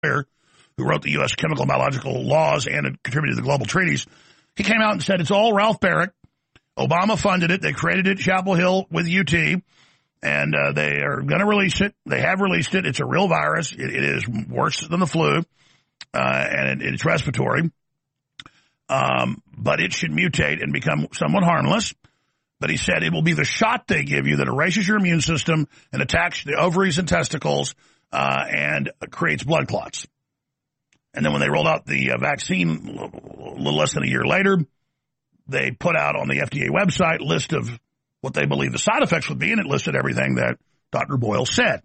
who wrote the U.S. chemical and biological laws and had contributed to the global treaties, he came out and said it's all Ralph Baric. Obama funded it. They created it at Chapel Hill with UT, and they are going to release it. They have released it. It's a real virus. It is worse than the flu, and it's respiratory. But it should mutate and become somewhat harmless. But he said it will be the shot they give you that erases your immune system and attacks the ovaries and testicles and creates blood clots. And then when they rolled out the vaccine a little less than a year later, they put out on the FDA website a list of what they believe the side effects would be, and it listed everything that Dr. Boyle said.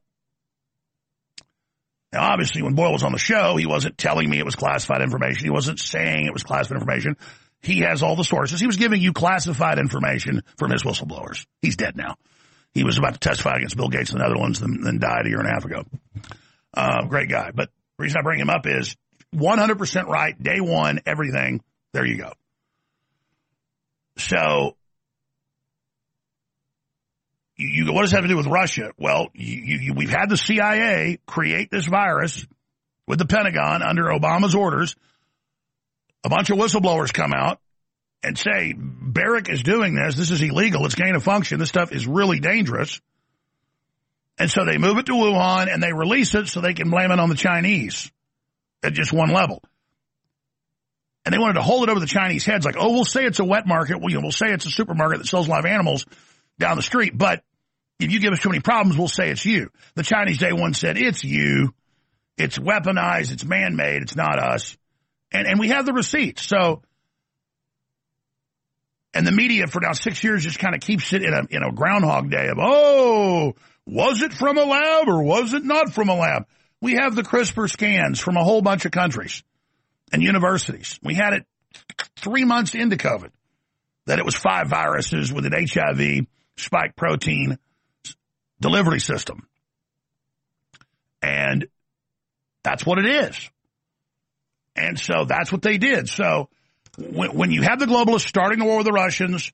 Now, obviously, when Boyle was on the show, he wasn't telling me it was classified information. He wasn't saying it was classified information. He has all the sources. He was giving you classified information from his whistleblowers. He's dead now. He was about to testify against Bill Gates in the Netherlands and then died a year and a half ago. Great guy. But the reason I bring him up is 100% right, day one, everything. There you go. So, what does that have to do with Russia? Well, we've had the CIA create this virus with the Pentagon under Obama's orders. A bunch of whistleblowers come out and say, Baric is doing this. This is illegal. It's gain of function. This stuff is really dangerous. And so they move it to Wuhan and they release it so they can blame it on the Chinese at just one level. And they wanted to hold it over the Chinese heads like, oh, we'll say it's a wet market. We'll say it's a supermarket that sells live animals down the street. But if you give us too many problems, we'll say it's you. The Chinese day one said, it's you. It's weaponized. It's man-made. It's not us. And we have the receipts. So, and the media for now 6 years just kind of keeps it in a Groundhog Day of, oh, was it from a lab or was it not from a lab? We have the CRISPR scans from a whole bunch of countries and universities. We had it 3 months into COVID that it was 5 viruses with an HIV spike protein delivery system. And that's what it is. And so that's what they did. So when you have the globalists starting the war with the Russians,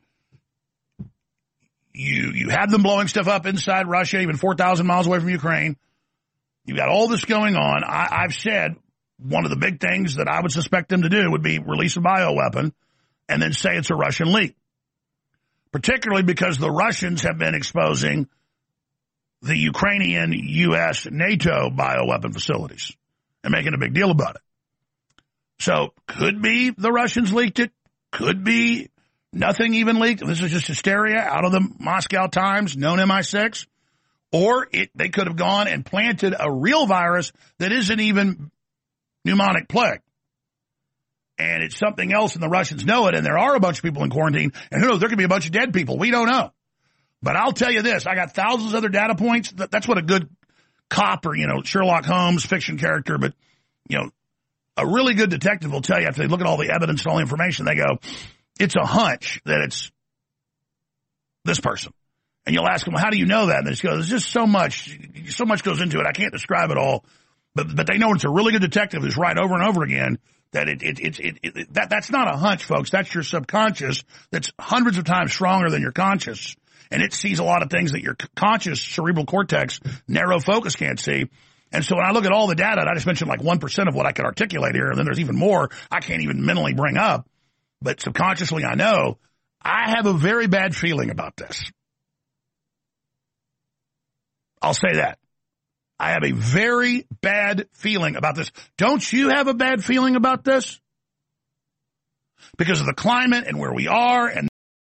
you have them blowing stuff up inside Russia, even 4,000 miles away from Ukraine. You've got all this going on. I've said one of the big things that I would suspect them to do would be release a bioweapon and then say it's a Russian leak. Particularly because the Russians have been exposing the Ukrainian, U.S., NATO bioweapon facilities and making a big deal about it. So could be the Russians leaked it. Could be nothing even leaked. This is just hysteria out of the Moscow Times, known MI6. Or they could have gone and planted a real virus that isn't even pneumonic plague. And it's something else, and the Russians know it, and there are a bunch of people in quarantine. And who knows, there could be a bunch of dead people. We don't know. But I'll tell you this, I got thousands of other data points. That's what a good cop or, Sherlock Holmes fiction character, but, a really good detective will tell you after they look at all the evidence and all the information, they go, it's a hunch that it's this person. And you'll ask them, well, how do you know that? And they just go, there's just so much goes into it. I can't describe it all. But they know it's a really good detective who's right over and over again that that's not a hunch, folks. That's your subconscious that's hundreds of times stronger than your conscious. And it sees a lot of things that your conscious cerebral cortex, narrow focus can't see. And so when I look at all the data, and I just mentioned like 1% of what I could articulate here, and then there's even more I can't even mentally bring up. But subconsciously I know I have a very bad feeling about this. I'll say that. I have a very bad feeling about this. Don't you have a bad feeling about this? Because of the climate and where we are and